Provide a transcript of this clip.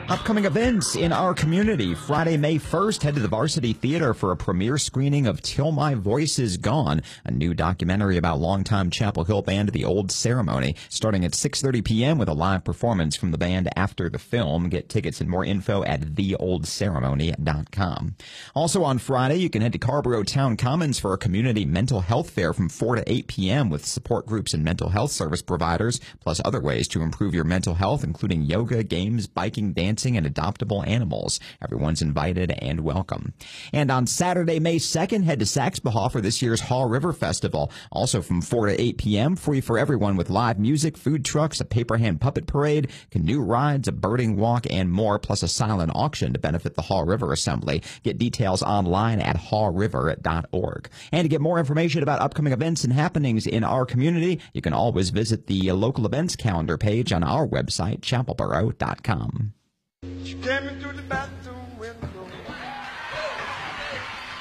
Upcoming events in our community. Friday, May 1st, head to the Varsity Theater for a premiere screening of Till My Voice Is Gone, a new documentary about longtime Chapel Hill band The Old Ceremony, starting at 6:30 p.m. with a live performance from the band after the film. Get tickets and more info at theoldceremony.com. Also on Friday, you can head to Carrboro Town Commons for a community mental health fair from 4 to 8 p.m. with support groups and mental health service providers, plus other ways to improve your mental health, including yoga, games, biking, dancing, and adoptable animals. Everyone's invited and welcome. And on Saturday, May 2nd, head to Saxbahaw for this year's Haw River Festival. Also from 4 to 8 p.m., free for everyone with live music, food trucks, a paper hand puppet parade, canoe rides, a birding walk, and more, plus a silent auction to benefit the Haw River Assembly. Get details online at hawriver.org. And to get more information about upcoming events and happenings in our community, you can always visit the local events calendar page on our website, chapelboro.com. She came into the bathroom when